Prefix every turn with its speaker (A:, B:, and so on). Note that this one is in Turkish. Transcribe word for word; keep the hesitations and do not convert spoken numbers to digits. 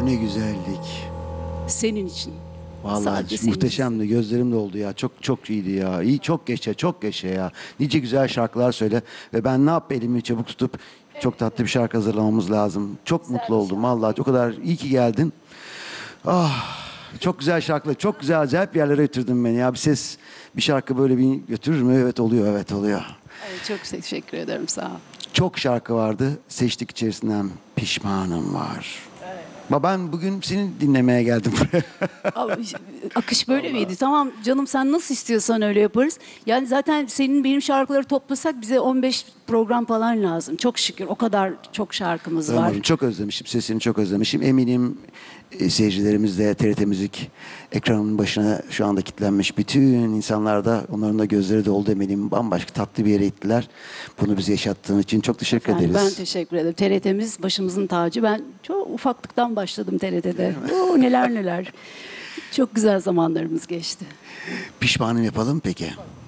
A: Bu ne güzellik.
B: Senin için.
A: Vallahi
B: Sadece senin
A: muhteşemdi. Gözlerim doldu ya. Çok çok iyiydi ya. İyi, çok geçe, çok geçe ya. Nice güzel şarkılar söyle. Ve ben ne yap elimi çabuk tutup çok tatlı bir şarkı hazırlamamız lazım. Çok mutlu oldum vallahi. O kadar iyi ki geldin. Ah, çok güzel şarkılar. Çok güzel acayip yerlere götürdün beni ya. Bir ses, bir şarkı böyle bir götürür mü? Evet oluyor, evet oluyor.
B: Evet, çok teşekkür ederim, sağ ol.
A: Çok şarkı vardı. Seçtik içerisinden Pişmanım var. Ama ben bugün seni dinlemeye geldim buraya.
B: Ama akış böyle miydi? Tamam canım, sen nasıl istiyorsan öyle yaparız. Yani zaten senin benim şarkıları toplasak bize on beş program falan lazım. Çok şükür o kadar çok şarkımız var.
A: Umarım. Çok özlemişim. Sesini çok özlemişim. Eminim e, seyircilerimiz de T R T Müzik ekranının başına şu anda kilitlenmiş. Bütün insanlar da, onların da gözleri doldu eminim. Bambaşka tatlı bir yere gittiler. Bunu bize yaşattığın için çok teşekkür
B: Yani
A: ederiz.
B: ben teşekkür ederim. T R T'miz başımızın tacı. Ben çok ufaklıktan başladım T R T'de. Oo, neler neler. Çok güzel zamanlarımız geçti.
A: Pişmanım yapalım peki.